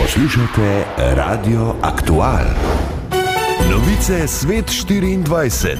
Poslušate Radio Aktual. Novice Svet 24.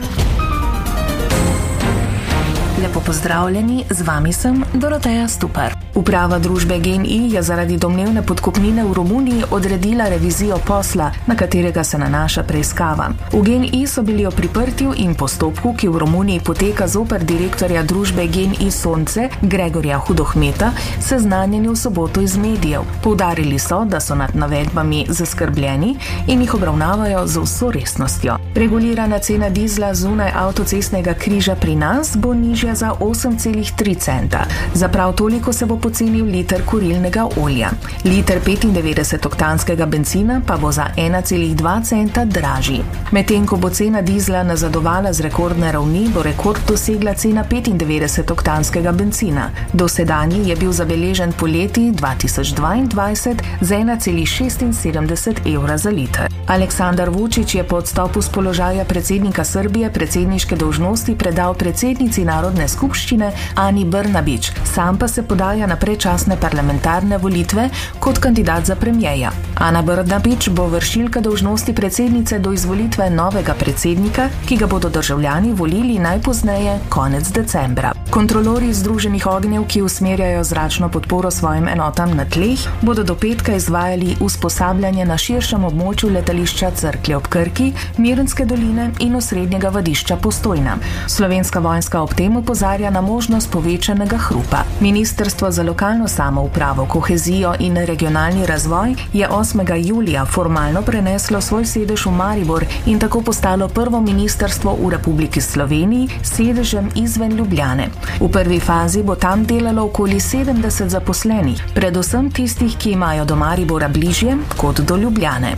Lepo pozdravljeni, z vami sem Doroteja Stupar. Uprava družbe GEN-I je zaradi domnevne podkupnine v Romuniji odredila revizijo posla, na katerega se nanaša preiskava. V GEN-I so bili o priprtju in postopku, ki v Romuniji poteka zoper direktorja družbe GEN-I Sonce, Gregorja Hudohmeta, seznanjeni v soboto iz medijev. Poudarili so, da so nad navedbami zaskrbljeni in jih obravnavajo z vso resnostjo. Regulirana cena dizla zunaj avtocestnega križa pri nas bo nižja za 8,3 centa. Za prav toliko se bo pocenil liter kurilnega olja. Liter 95-oktanskega bencina pa bo za 1,2 centa dražji. Medtem ko bo cena dizla nazadovala z rekordne ravni, bo rekord dosegla cena 95-oktanskega bencina. Dosedanji je bil zabeležen poleti 2022 z 1,76 evra za liter. Aleksandar Vučić je po odstopu z položaja predsednika Srbije predsedniške dolžnosti predal predsednici Narodne skupščine Ani Brnabić, sam pa se podaja na predčasne parlamentarne volitve kot kandidat za premijeja. Ana Brnabić bo vršilka dolžnosti predsednice do izvolitve novega predsednika, ki ga bodo državljani volili najpozneje konec decembra. Kontrolorji Združenih ognjev, ki usmerjajo zračno podporo svojim enotam na tleh, bodo do petka izvajali usposabljanje na širšem območju letališča Cerklje ob Krki, Mirnske doline in osrednjega vadišča Postojna. Slovenska vojska ob tem opozarja na možnost povečanega hrupa. Ministrstvo za lokalno samoupravo, kohezijo in regionalni razvoj je 8. julija formalno preneslo svoj sedež v Maribor in tako postalo prvo ministrstvo v Republiki Sloveniji s sedežem izven Ljubljane. V prvi fazi bo tam delalo okoli 70 zaposlenih, predvsem tistih, ki imajo do Maribora bližje kot do Ljubljane.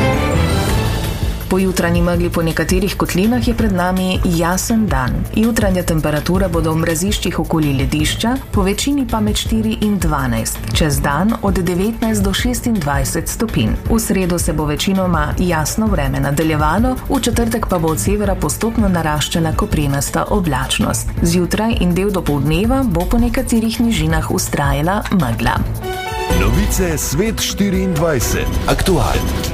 Po jutranji megli po nekaterih kotlinah je pred nami jasen dan. Jutranja temperatura bodo v mraziščih okoli ledišča, po večini pa med 4 in 12. Čez dan od 19 do 26 stopinj. V sredo se bo večinoma jasno vreme nadaljevalo, v četrtek pa bo od severa postopno naraščala koprenasta oblačnost. Zjutraj in del dopoldneva bo po nekaterih nižinah vztrajala megla. Novice Svet 24. Aktual.